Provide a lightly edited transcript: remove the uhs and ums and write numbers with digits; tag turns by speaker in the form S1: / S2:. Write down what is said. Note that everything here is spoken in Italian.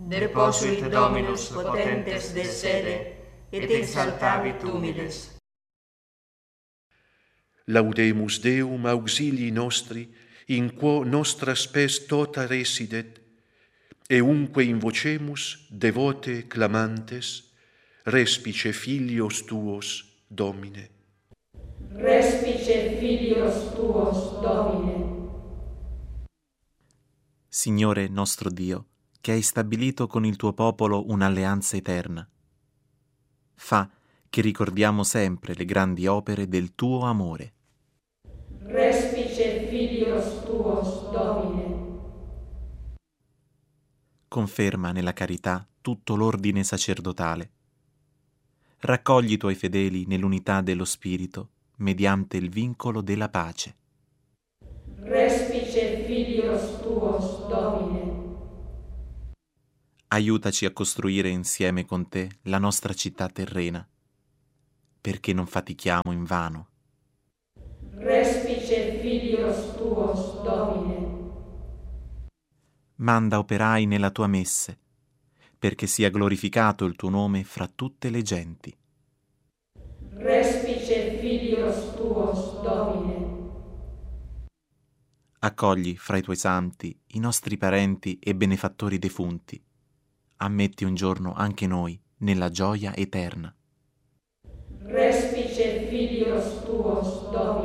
S1: Deposuit Dominus potentes de sede, et exaltavit humiles.
S2: Laudemus Deum auxilii nostri, in quo nostra spes tota residet, e unque invocemus, devote clamantes, respice filios tuos, Domine.
S1: Respice filios tuos, Domine.
S3: Signore nostro Dio, che hai stabilito con il tuo popolo un'alleanza eterna, fa che ricordiamo sempre le grandi opere del tuo amore.
S1: Respice filios tuos, Domine.
S3: Conferma nella carità tutto l'ordine sacerdotale. Raccogli i tuoi fedeli nell'unità dello Spirito, mediante il vincolo della pace.
S1: Respice filios tuos, Domine.
S3: Aiutaci a costruire insieme con te la nostra città terrena, perché non fatichiamo invano.
S1: Respice filios tuos, Domine.
S3: Manda operai nella tua messe, perché sia glorificato il tuo nome fra tutte le genti.
S1: Respice filios tuos, Domine.
S3: Accogli fra i tuoi santi i nostri parenti e benefattori defunti. Ammetti un giorno anche noi nella gioia eterna.
S1: Respice filios tuos, Domine.